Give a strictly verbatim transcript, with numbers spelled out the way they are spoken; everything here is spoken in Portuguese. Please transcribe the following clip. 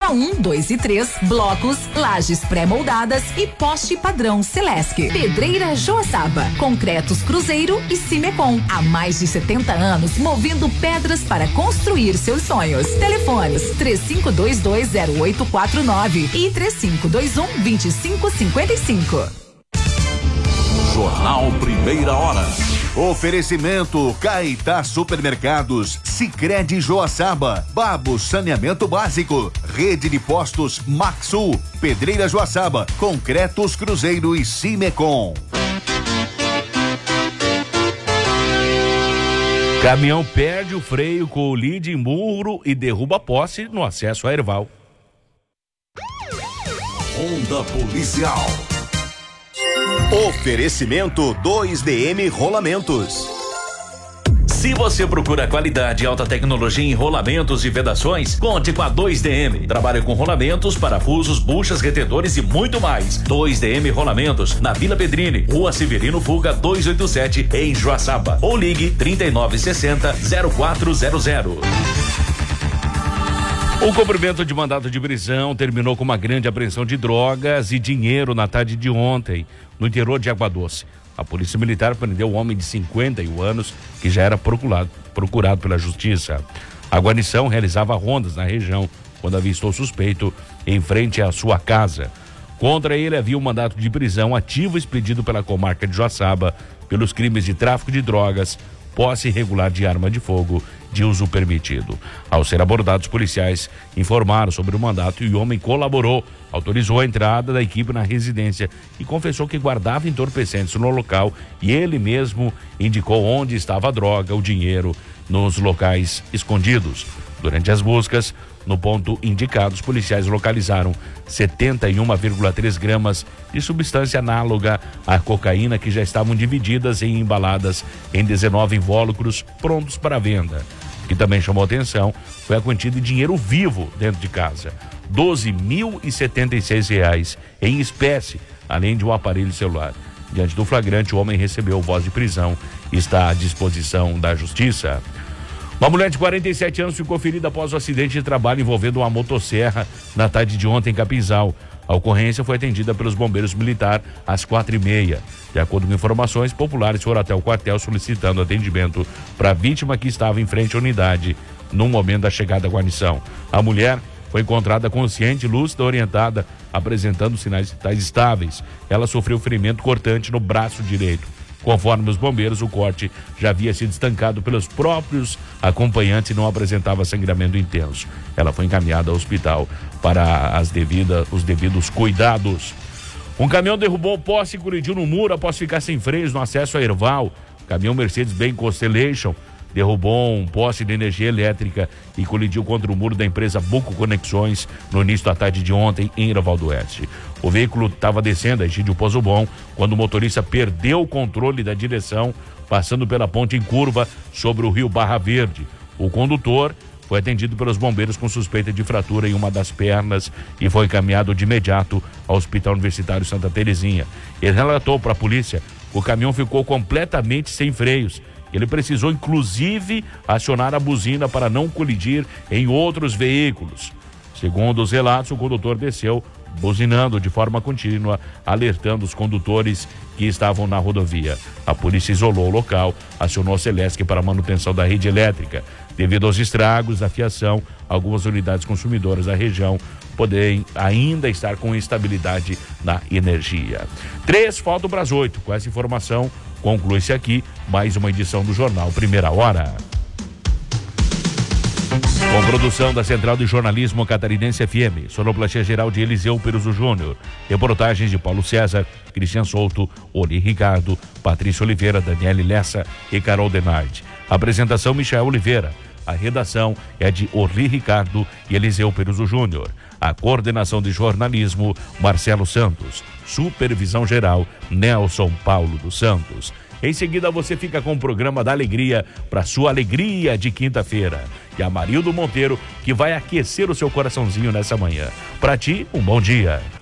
um, dois e três, blocos, lajes pré-moldadas e poste padrão Celesc. Pedreira Joaçaba, concretos Cruzeiro e Cimecom. Há mais de setenta anos movendo pedras para construir seus sonhos. Telefones três cinco dois dois zero oito quatro nove e três cinco dois um dois cinco cinco cinco. Jornal Primeira Hora. Oferecimento Caetá Supermercados, Sicredi Joaçaba, Babo Saneamento Básico, Rede de Postos Maxul, Pedreira Joaçaba, Concretos Cruzeiro e Cimecom. Caminhão perde o freio, colide em muro e derruba poste no acesso a Erval. Ronda Policial. Oferecimento dois D M Rolamentos. Se você procura qualidade e alta tecnologia em rolamentos e vedações, conte com a dois D M. Trabalha com rolamentos, parafusos, buchas, retentores e muito mais. dois D M Rolamentos, na Vila Pedrini, Rua Severino Fuga duzentos e oitenta e sete, em Joaçaba. Ou ligue trinta e nove sessenta, zero quatro zero zero. O cumprimento de mandato de prisão terminou com uma grande apreensão de drogas e dinheiro na tarde de ontem, no interior de Água Doce. A Polícia Militar prendeu um homem de cinquenta e um anos que já era procurado, procurado pela Justiça. A guarnição realizava rondas na região quando avistou o suspeito em frente à sua casa. Contra ele havia um mandato de prisão ativo expedido pela comarca de Joaçaba pelos crimes de tráfico de drogas, posse irregular de arma de fogo de uso permitido. Ao ser abordados, policiais informaram sobre o mandato e o homem colaborou, autorizou a entrada da equipe na residência e confessou que guardava entorpecentes no local e ele mesmo indicou onde estava a droga, o dinheiro, nos locais escondidos. Durante as buscas, no ponto indicado, os policiais localizaram setenta e um vírgula três gramas de substância análoga à cocaína que já estavam divididas e embaladas em dezenove invólucros prontos para venda. O que também chamou atenção foi a quantia de dinheiro vivo dentro de casa, doze mil e setenta e seis reais em espécie, além de um aparelho celular. Diante do flagrante, o homem recebeu voz de prisão e está à disposição da Justiça. Uma mulher de quarenta e sete anos ficou ferida após o acidente de trabalho envolvendo uma motosserra na tarde de ontem em Capinzal. A ocorrência foi atendida pelos bombeiros militares às quatro e meia. De acordo com informações, populares foram até o quartel solicitando atendimento para a vítima que estava em frente à unidade no momento da chegada da guarnição. A mulher foi encontrada consciente, lúcida, orientada, apresentando sinais vitais estáveis. Ela sofreu ferimento cortante no braço direito. Conforme os bombeiros, o corte já havia sido estancado pelos próprios acompanhantes e não apresentava sangramento intenso. Ela foi encaminhada ao hospital para as devidas, os devidos cuidados. Um caminhão derrubou o poste e colidiu no muro após ficar sem freios no acesso a Erval. O caminhão Mercedes-Benz Constellation derrubou um poste de energia elétrica e colidiu contra o muro da empresa Buco Conexões no início da tarde de ontem em Erval do Oeste. O veículo estava descendo a Egídio Pozobon quando o motorista perdeu o controle da direção, passando pela ponte em curva sobre o rio Barra Verde. O condutor foi atendido pelos bombeiros com suspeita de fratura em uma das pernas e foi encaminhado de imediato ao Hospital Universitário Santa Terezinha. Ele relatou para a polícia que o caminhão ficou completamente sem freios. Ele precisou, inclusive, acionar a buzina para não colidir em outros veículos. Segundo os relatos, o condutor desceu buzinando de forma contínua, alertando os condutores que estavam na rodovia. A polícia isolou o local, acionou a Celesc para a manutenção da rede elétrica. Devido aos estragos da fiação, algumas unidades consumidoras da região podem ainda estar com instabilidade na energia. Três, faltam para as oito. Com essa informação, conclui-se aqui mais uma edição do Jornal Primeira Hora. Com produção da Central de Jornalismo Catarinense F M, sonoplastia geral de Eliseu Peruso Júnior, reportagens de Paulo César, Cristian Souto, Oli Ricardo, Patrícia Oliveira, Daniele Lessa e Carol Denardi. Apresentação Michel Oliveira. A redação é de Orli Ricardo e Eliseu Peruso Júnior. A coordenação de jornalismo, Marcelo Santos. Supervisão geral, Nelson Paulo dos Santos. Em seguida você fica com o programa da Alegria para sua alegria de quinta-feira. E a Marildo Monteiro que vai aquecer o seu coraçãozinho nessa manhã. Para ti, um bom dia.